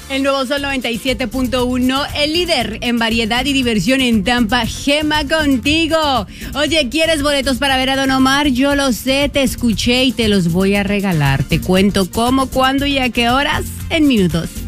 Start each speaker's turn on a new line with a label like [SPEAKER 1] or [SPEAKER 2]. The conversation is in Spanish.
[SPEAKER 1] El nuevo Sol 97.1, el líder en variedad y diversión en Tampa, Gema contigo. Oye, ¿quieres boletos para ver a Don Omar? Yo lo sé, te escuché y te los voy a regalar. Te cuento cómo, cuándo y a qué horas en minutos.